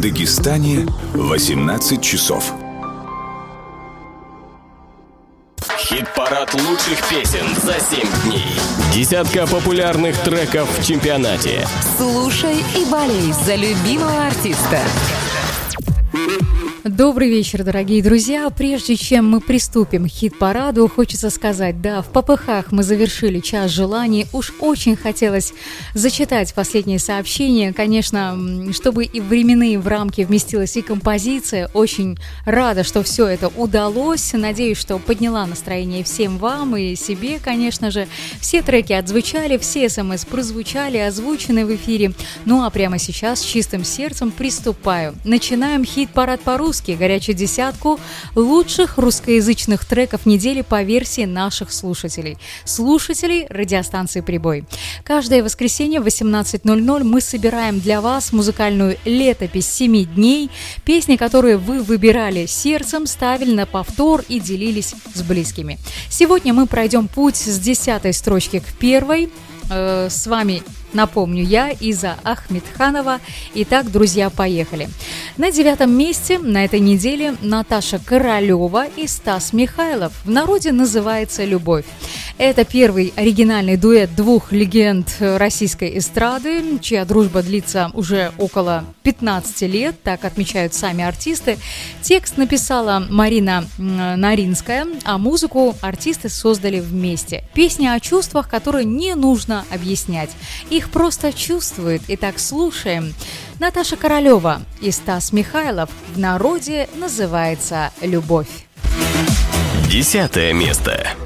Дагестане 18 часов. Хит-парад лучших песен за 7 дней. Десятка популярных треков в чемпионате. Слушай и болей за любимого артиста. Добрый вечер, дорогие друзья. Прежде чем мы приступим к хит-параду, хочется сказать, да, в попыхах мы завершили час желаний. Уж очень хотелось зачитать последние сообщения. Конечно, чтобы и временные в рамки вместилась и композиция. Очень рада, что все это удалось. Надеюсь, что подняла настроение всем вам и себе, конечно же. Все треки отзвучали, все СМС прозвучали, озвучены в эфире. Ну а прямо сейчас с чистым сердцем приступаю. Начинаем хит-парад по-русски. Горячую десятку лучших русскоязычных треков недели по версии наших слушателей. Слушателей радиостанции «Прибой». Каждое воскресенье в 18:00 мы собираем для вас музыкальную летопись 7 дней. Песни, которые вы выбирали сердцем, ставили на повтор и делились с близкими. Сегодня мы пройдем путь с 10-й строчки к 1-й. С вами, напомню, я, Иза Ахмедханова. Итак, друзья, поехали. На 9-м месте на этой неделе Наташа Королева и Стас Михайлов. В народе называется «Любовь». Это первый оригинальный дуэт двух легенд российской эстрады, чья дружба длится уже около 15 лет, так отмечают сами артисты. Текст написала Марина Наринская, а музыку артисты создали вместе. Песни о чувствах, которые не нужно объяснять. Их просто чувствуют. Итак, слушаем. Наташа Королева и Стас Михайлов. В народе называется «Любовь». 10-е место.